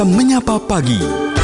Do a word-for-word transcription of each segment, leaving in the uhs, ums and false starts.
Menyapa Pagi.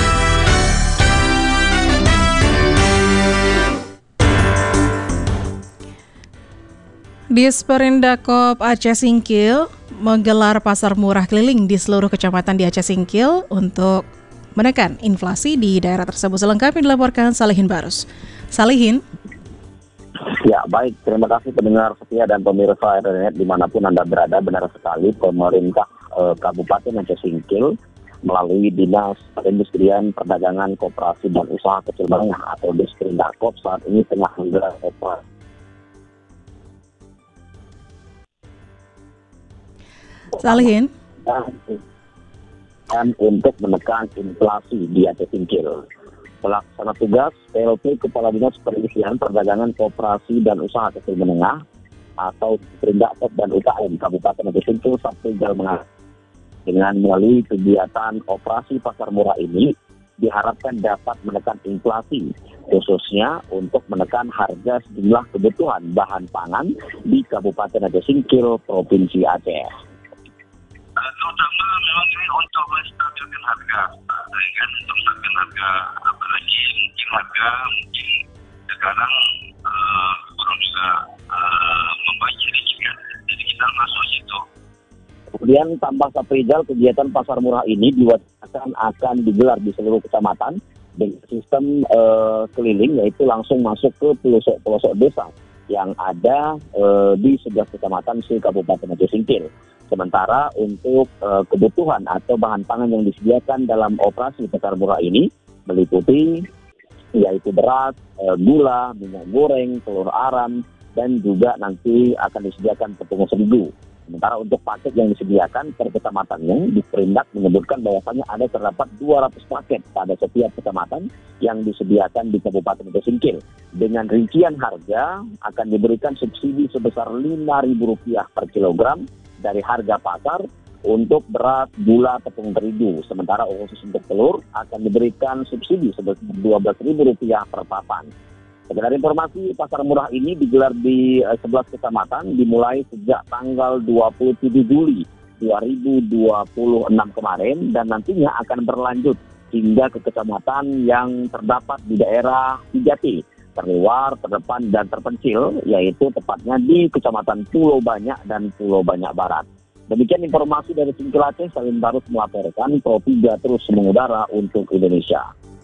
Disperindakop Aceh Singkil menggelar pasar murah keliling di seluruh kecamatan di Aceh Singkil untuk menekan inflasi di daerah tersebut. Selengkapnya dilaporkan Salihin Barus. Salihin. Ya, baik. Terima kasih pendengar setia dan pemirsa R R Net dimanapun Anda berada. Benar sekali, pemerintah eh, Kabupaten Aceh Singkil melalui Dinas Perindustrian, Perdagangan, Koperasi dan Usaha Kecil Menengah atau Disperindakop saat ini tengah menggelar operasi Salihin. dan untuk menekan inflasi di Aceh Singkil. Pelaksana tugas P L T Kepala Dinas Perindustrian, Perdagangan, Koperasi dan Usaha Kecil Menengah atau Disperindakop dan U K M Kabupaten Aceh Singkil Sabtu mengatakan dengan melalui kegiatan operasi pasar murah ini diharapkan dapat menekan inflasi, khususnya untuk menekan harga sejumlah kebutuhan bahan pangan di Kabupaten Aceh Singkil, Provinsi Aceh. Terutama memang ini untuk menstabilkan harga, kan untuk menstabilkan harga, apalagi mungkin harga mungkin sekarang uh, belum bisa uh, membaik juga, jadi kita masuk situ. Kemudian tambah Saprijal, kegiatan pasar murah ini diwacanakan akan digelar di seluruh kecamatan dengan sistem uh, keliling, yaitu langsung masuk ke pelosok-pelosok desa yang ada uh, di sebelas kecamatan di Kabupaten Aceh Singkil. Sementara untuk uh, kebutuhan atau bahan pangan yang disediakan dalam operasi pasar murah ini meliputi yaitu beras, uh, gula, minyak goreng, telur aram, dan juga nanti akan disediakan tepung terigu. Sementara untuk paket yang disediakan per kecamatannya, Disperindak menyebutkan bahwasannya ada terdapat dua ratus paket pada setiap kecamatan yang disediakan di Kabupaten Aceh Singkil. Dengan rincian harga akan diberikan subsidi sebesar lima ribu rupiah per kilogram dari harga pasar untuk beras, gula, tepung terigu. Sementara khusus untuk telur akan diberikan subsidi sebesar dua belas ribu rupiah per papan. Sekedar informasi, pasar murah ini digelar di uh, sebelas kecamatan dimulai sejak tanggal dua puluh tujuh Juli dua ribu dua puluh enam kemarin dan nantinya akan berlanjut hingga ke kecamatan yang terdapat di daerah tiga T, terluar, terdepan, dan terpencil, yaitu tepatnya di Kecamatan Pulau Banyak dan Pulau Banyak Barat. Demikian informasi dari Singkil Aceh, Salim Barus melaporkan. Pro tiga terus mengudara untuk Indonesia.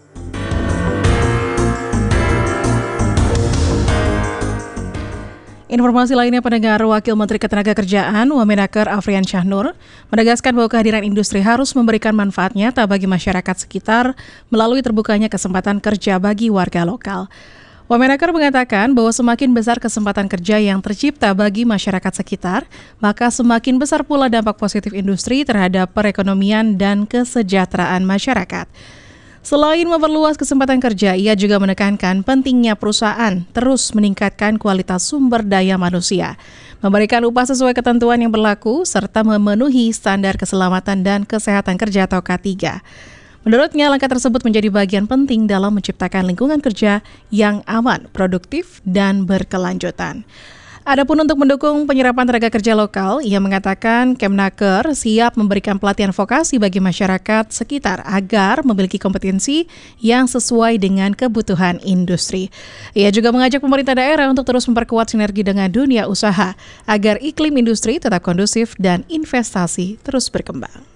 Informasi lainnya, pendengar, Wakil Menteri Ketenagakerjaan Wamenaker Afrian Syahnur menegaskan bahwa kehadiran industri harus memberikan manfaat nyata bagi masyarakat sekitar melalui terbukanya kesempatan kerja bagi warga lokal. Wamenaker mengatakan bahwa semakin besar kesempatan kerja yang tercipta bagi masyarakat sekitar, maka semakin besar pula dampak positif industri terhadap perekonomian dan kesejahteraan masyarakat. Selain memperluas kesempatan kerja, ia juga menekankan pentingnya perusahaan terus meningkatkan kualitas sumber daya manusia, memberikan upah sesuai ketentuan yang berlaku, serta memenuhi standar keselamatan dan kesehatan kerja atau K tiga. Menurutnya, langkah tersebut menjadi bagian penting dalam menciptakan lingkungan kerja yang aman, produktif, dan berkelanjutan. Adapun untuk mendukung penyerapan tenaga kerja lokal, ia mengatakan Kemnaker siap memberikan pelatihan vokasi bagi masyarakat sekitar agar memiliki kompetensi yang sesuai dengan kebutuhan industri. Ia juga mengajak pemerintah daerah untuk terus memperkuat sinergi dengan dunia usaha agar iklim industri tetap kondusif dan investasi terus berkembang.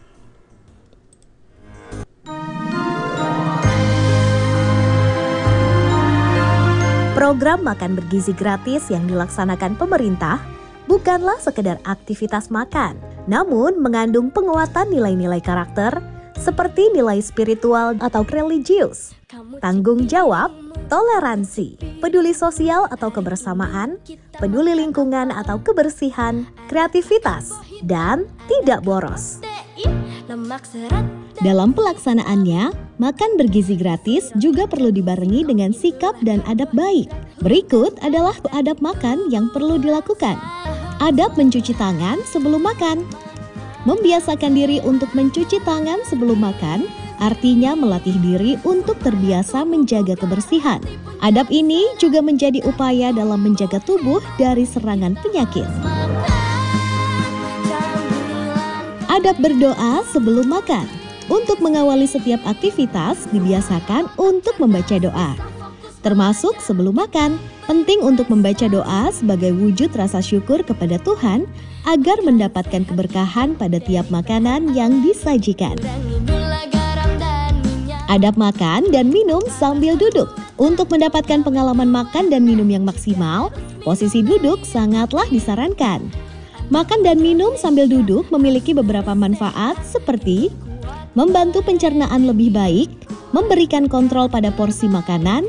Program makan bergizi gratis yang dilaksanakan pemerintah bukanlah sekedar aktivitas makan, namun mengandung penguatan nilai-nilai karakter seperti nilai spiritual atau religius, tanggung jawab, toleransi, peduli sosial atau kebersamaan, peduli lingkungan atau kebersihan, kreativitas, dan tidak boros. Dalam pelaksanaannya, makan bergizi gratis juga perlu dibarengi dengan sikap dan adab baik. Berikut adalah adab makan yang perlu dilakukan. Adab mencuci tangan sebelum makan. Membiasakan diri untuk mencuci tangan sebelum makan, artinya melatih diri untuk terbiasa menjaga kebersihan. Adab ini juga menjadi upaya dalam menjaga tubuh dari serangan penyakit. Adab berdoa sebelum makan. Untuk mengawali setiap aktivitas, dibiasakan untuk membaca doa. Termasuk sebelum makan, penting untuk membaca doa sebagai wujud rasa syukur kepada Tuhan agar mendapatkan keberkahan pada tiap makanan yang disajikan. Adab makan dan minum sambil duduk. Untuk mendapatkan pengalaman makan dan minum yang maksimal, posisi duduk sangatlah disarankan. Makan dan minum sambil duduk memiliki beberapa manfaat seperti membantu pencernaan lebih baik, memberikan kontrol pada porsi makanan,